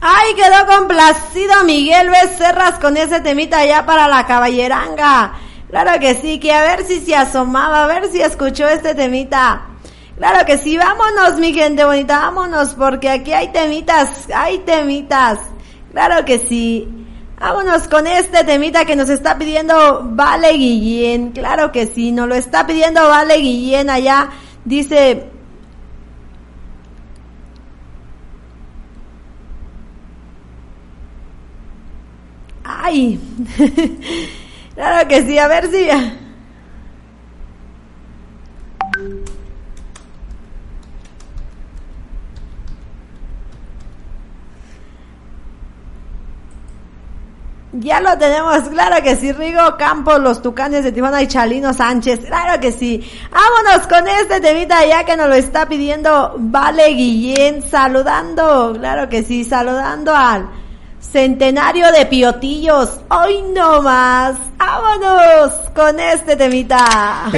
Ay, quedó complacido Miguel Becerras con ese temita ya para la caballeranga. Claro que sí, que a ver si se asomaba, a ver si escuchó este temita. Claro que sí, vámonos mi gente bonita, vámonos, porque aquí hay temitas. Claro que sí. Vámonos con este temita que nos está pidiendo Vale Guillén. Claro que sí, nos lo está pidiendo Vale Guillén allá. Dice... Ay, claro que sí, a ver si... Ya lo tenemos, claro que sí, Rigo Campos, los Tucanes de Tijuana y Chalino Sánchez, claro que sí. Vámonos con este temita ya que nos lo está pidiendo Vale Guillén, saludando, claro que sí, saludando al centenario de Piotillos. Hoy no más, vámonos con este temita.